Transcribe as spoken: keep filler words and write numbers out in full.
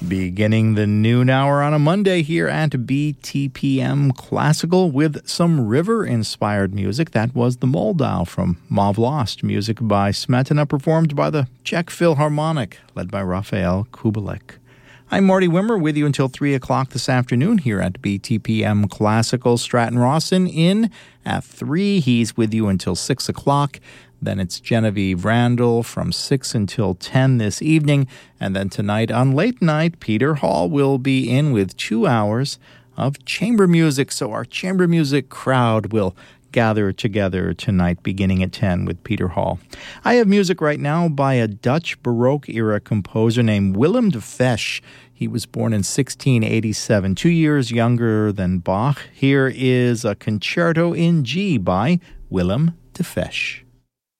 Beginning the noon hour on a Monday here at B T P M Classical with some river-inspired music. That was the Moldau from Mauve Lost, music by Smetana, performed by the Czech Philharmonic, led by Raphael Kubelik. I'm Marty Wimmer with you until three o'clock this afternoon here at B T P M Classical. Stratton Rawson in at three. He's with you until six o'clock. Then it's Genevieve Randall from six until ten this evening. And then tonight on Late Night, Peter Hall will be in with two hours of chamber music. So our chamber music crowd will gather together tonight beginning at ten with Peter Hall. I have music right now by a Dutch Baroque-era composer named Willem de Fesch. He was born in sixteen eighty-seven, two years younger than Bach. Here is a concerto in G by Willem de Fesch.